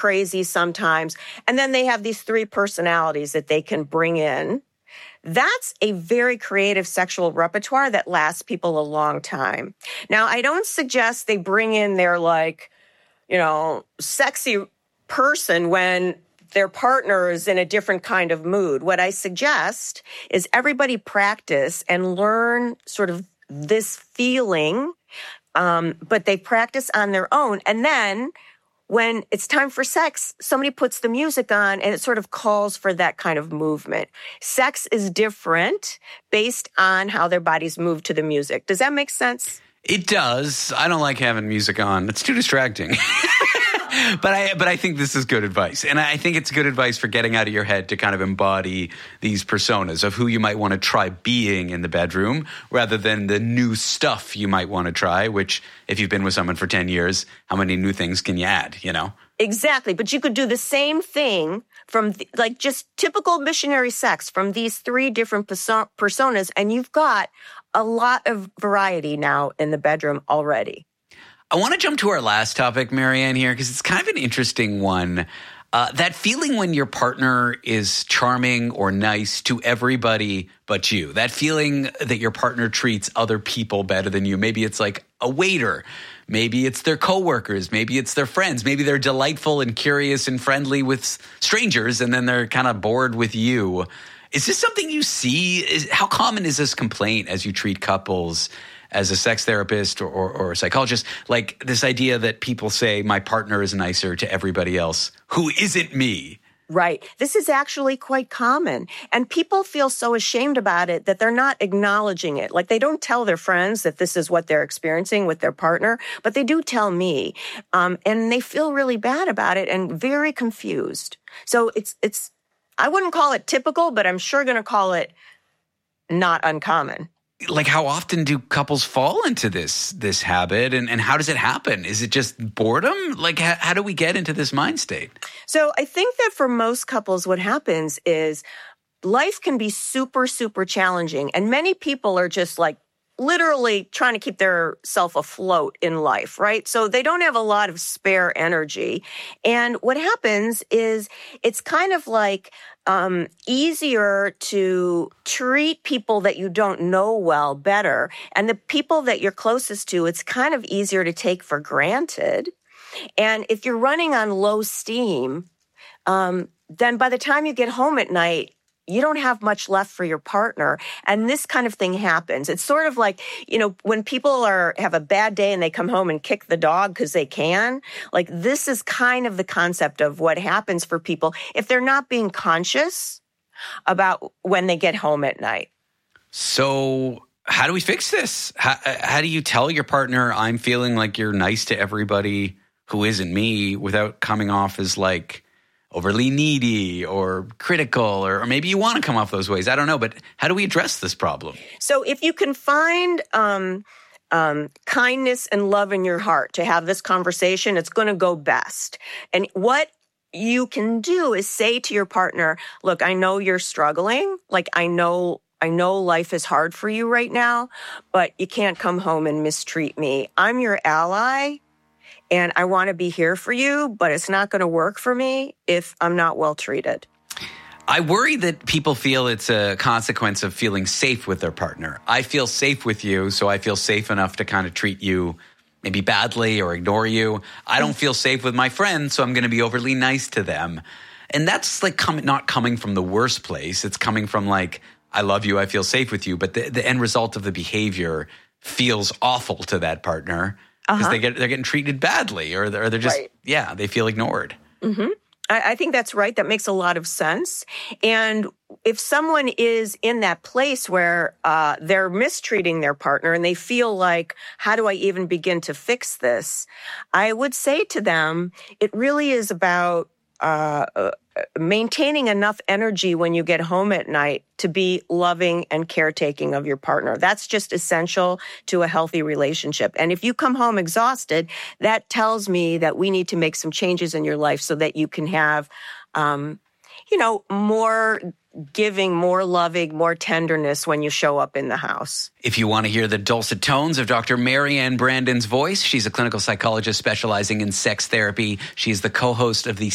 crazy sometimes. And then they have these three personalities that they can bring in. That's a very creative sexual repertoire that lasts people a long time. Now, I don't suggest they bring in their sexy person when their partner is in a different kind of mood. What I suggest is everybody practice and learn sort of this feeling, but they practice on their own. And then when it's time for sex, somebody puts the music on and it sort of calls for that kind of movement. Sex is different based on how their bodies move to the music. Does that make sense? It does. I don't like having music on. It's too distracting. But I think this is good advice. And I think it's good advice for getting out of your head to kind of embody these personas of who you might want to try being in the bedroom rather than the new stuff you might want to try, which if you've been with someone for 10 years, how many new things can you add, Exactly. But you could do the same thing from just typical missionary sex from these three different personas, and you've got a lot of variety now in the bedroom already. I want to jump to our last topic, Marianne, here, because it's kind of an interesting one. That feeling when your partner is charming or nice to everybody but you. That feeling that your partner treats other people better than you. Maybe it's like a waiter. Maybe it's their coworkers. Maybe it's their friends. Maybe they're delightful and curious and friendly with strangers, and then they're kind of bored with you. Is this something you see? How common is this complaint as you treat couples as a sex therapist or a psychologist? Like this idea that people say, my partner is nicer to everybody else who isn't me. Right. This is actually quite common. And people feel so ashamed about it that they're not acknowledging it. Like they don't tell their friends that this is what they're experiencing with their partner, but they do tell me. And they feel really bad about it and very confused. So it's I wouldn't call it typical, but I'm sure going to call it not uncommon. Like how often do couples fall into this habit and how does it happen? Is it just boredom? Like how do we get into this mind state? So I think that for most couples, what happens is life can be super, super challenging. And many people are just like literally trying to keep their self afloat in life, right? So they don't have a lot of spare energy. And what happens is it's kind of like easier to treat people that you don't know well better. And the people that you're closest to, it's kind of easier to take for granted. And if you're running on low steam, then by the time you get home at night, you don't have much left for your partner. And this kind of thing happens. It's sort of like, when people have a bad day and they come home and kick the dog because they can, like this is kind of the concept of what happens for people if they're not being conscious about when they get home at night. So how do we fix this? How do you tell your partner, I'm feeling like you're nice to everybody who isn't me without coming off as like overly needy or critical, or maybe you want to come off those ways. I don't know, but how do we address this problem? So if you can find kindness and love in your heart to have this conversation, it's going to go best. And what you can do is say to your partner, look, I know you're struggling. Like, I know life is hard for you right now, but you can't come home and mistreat me. I'm your ally. And I want to be here for you, but it's not going to work for me if I'm not well treated. I worry that people feel it's a consequence of feeling safe with their partner. I feel safe with you, so I feel safe enough to kind of treat you maybe badly or ignore you. I don't feel safe with my friends, so I'm going to be overly nice to them. And that's like not coming from the worst place. It's coming from like, I love you, I feel safe with you. But the end result of the behavior feels awful to that partner. Because they're getting treated badly, or they're just, right. They feel ignored. Mm-hmm. I think that's right. That makes a lot of sense. And if someone is in that place where they're mistreating their partner and they feel like, how do I even begin to fix this? I would say to them, it really is about maintaining enough energy when you get home at night to be loving and caretaking of your partner. That's just essential to a healthy relationship. And if you come home exhausted, that tells me that we need to make some changes in your life so that you can have, more giving, more loving, more tenderness when you show up in the house. If you want to hear the dulcet tones of Dr. Marianne Brandon's voice, she's a clinical psychologist specializing in sex therapy. She's the co-host of the